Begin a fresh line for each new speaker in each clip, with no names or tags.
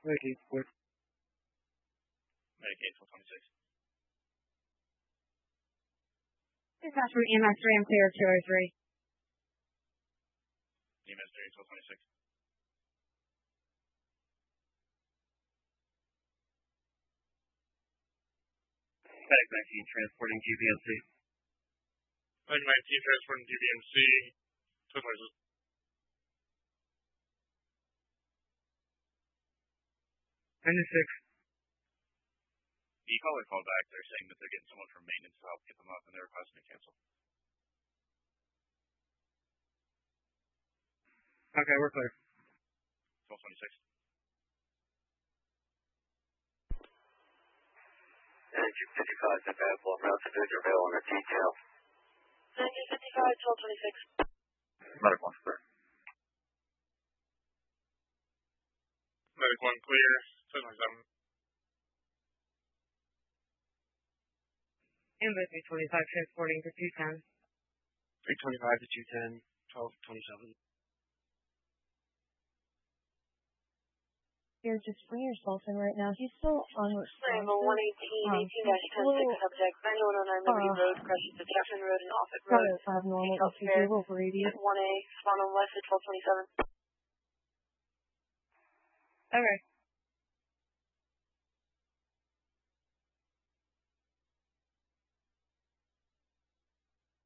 Medicaid support.
Medicaid 1226.
Dispatch from EMS 3, I'm clear, 203.
EMS 3, 1226.
Medic 19, transporting GBMC.
Medic 19, transporting GBMC 1226.
Six.
The caller called back. They're saying that they're getting someone from maintenance to help get them up, and they're requesting to cancel.
Okay, we're clear.
1226.
Engine 55, step out, blow route to Victor Vale on a detail.
Engine 55, 1226.
Medic 1 clear.
Medic 1 clear, 797.
Ambulance 325, transporting to 210.
325 to 210, 1227.
You're just free yourself in right now. He's still on
Rambo 118, 18-10, subject 9109 Liberty Road, crashes to Jackson Road and Offutt Road.
Abnormal ECG over radius.
1A, spawn on west at 1227.
Okay.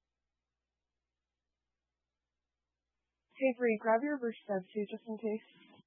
Hey, Bree, grab your verse 2 just in case.